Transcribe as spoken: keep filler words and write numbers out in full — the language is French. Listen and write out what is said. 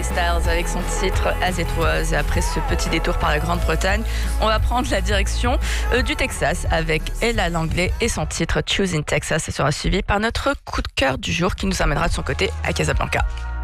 Styles avec son titre As It Was. Et après ce petit détour par la Grande-Bretagne, on va prendre la direction euh, du Texas avec Ella Langley et son titre Choosing Texas. Ça sera suivi par notre coup de cœur du jour qui nous amènera de son côté à Casablanca.